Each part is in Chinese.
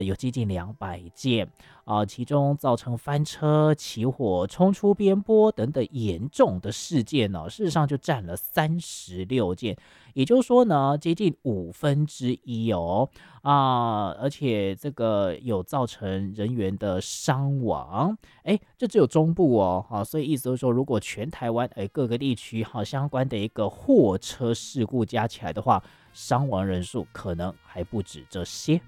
有接近200件其中造成翻车、起火、冲出边坡等等严重的事件呢，事实上就占了36件，也就是说呢，接近1/5哦而且这个有造成人员的伤亡，这只有中部哦，所以意思就是说，如果全台湾各个地区相关的一个货车事故加起来的话，伤亡人数可能还不止这些。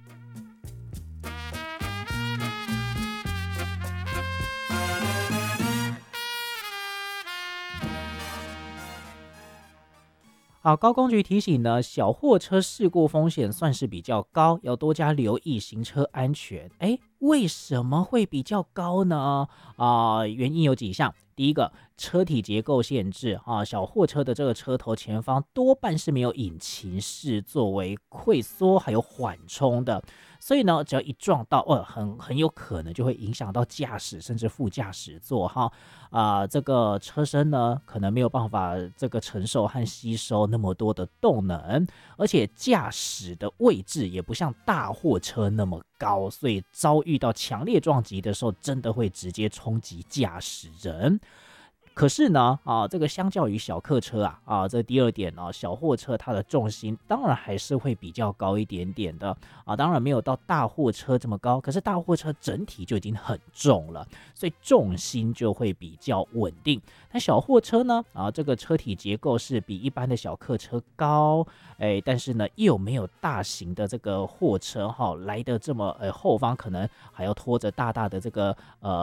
好，高工局提醒呢，小货车事故风险算是比较高，要多加留意行车安全。为什么会比较高呢？原因有几项。第一个，车体结构限制小货车的这个车头前方多半是没有引擎室作为溃缩还有缓冲的，所以呢，只要一撞到，很有可能就会影响到驾驶甚至副驾驶座这个车身呢可能没有办法这个承受和吸收那么多的动能，而且驾驶的位置也不像大货车那么高，所以遭遇到强烈撞击的时候，真的会直接冲击驾驶人。可是呢，这个相较于小客车这第二点小货车它的重心当然还是会比较高一点点的当然没有到大货车这么高，可是大货车整体就已经很重了，所以重心就会比较稳定。那小货车呢，这个车体结构是比一般的小客车高，但是呢又没有大型的这个货车来的这么后方可能还要拖着大大的这个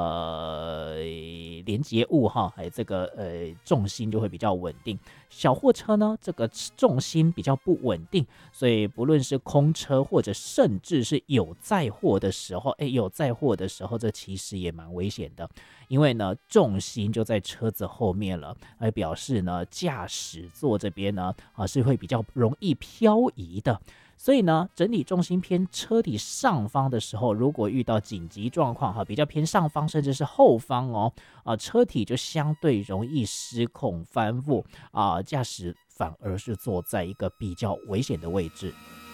连接物这个重心就会比较稳定。小货车呢，这个重心比较不稳定，所以不论是空车或者甚至是有载货的时候，这其实也蛮危险的，因为呢重心就在车子后面了，表示呢驾驶座这边呢是会比较容易漂移的。所以呢，整体重心偏车体上方的时候，如果遇到紧急状况比较偏上方甚至是后方车体就相对容易失控翻覆驾驶反而是坐在一个比较危险的位置。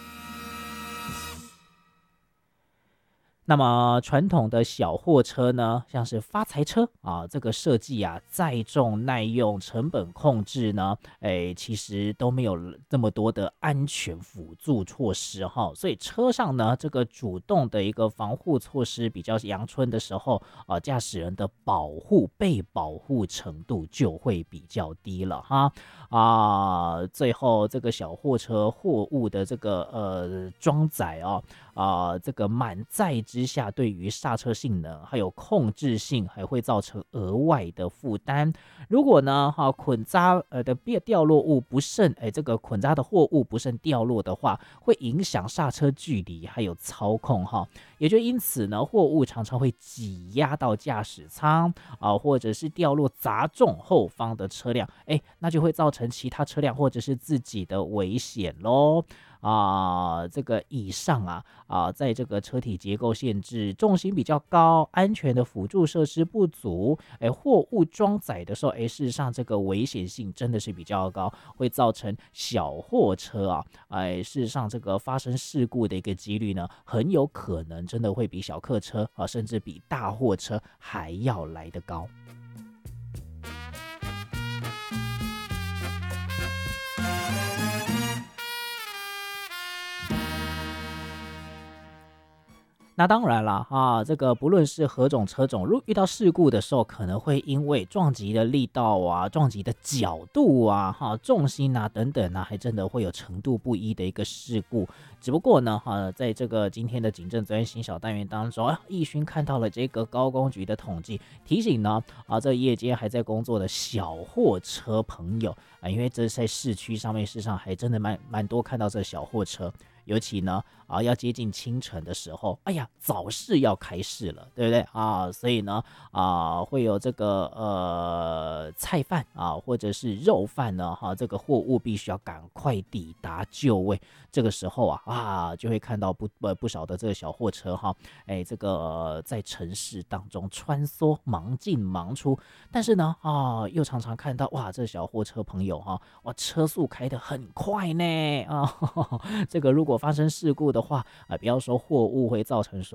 那么传统的小货车呢，像是发财车这个设计载重耐用、成本控制呢，其实都没有这么多的安全辅助措施所以车上呢，这个主动的一个防护措施比较阳春的时候驾驶人的被保护程度就会比较低了最后这个小货车货物的这个装载这个满载之下，对于刹车性能还有控制性还会造成额外的负担。如果呢捆扎的掉落物不慎这个捆扎的货物不慎掉落的话，会影响刹车距离还有操控也就因此呢，货物常常会挤压到驾驶舱或者是掉落砸中后方的车辆那就会造成其他车辆或者是自己的危险咯这个以上在这个车体结构限制、重心比较高、安全的辅助设施不足，货物装载的时候，事实上这个危险性真的是比较高，会造成小货车事实上这个发生事故的一个几率呢，很有可能真的会比小客车甚至比大货车还要来得高。那当然了这个不论是何种车种，如果遇到事故的时候，可能会因为撞击的力道撞击的角度重心等等还真的会有程度不一的一个事故。只不过呢在这个今天的警政责任刑小单元当中奕勋看到了这个高工局的统计，提醒呢这夜间还在工作的小货车朋友因为这在市区上面事实上还真的蛮多看到这小货车。尤其呢要接近清晨的时候，早市要开市了，对不对所以呢会有这个菜贩或者是肉贩呢这个货物必须要赶快抵达就位。这个时候就会看到不少的这个小货车这个在城市当中穿梭，忙进忙出。但是呢又常常看到这小货车朋友车速开得很快呢这个如果果发生事故的话，不要说货物会造成损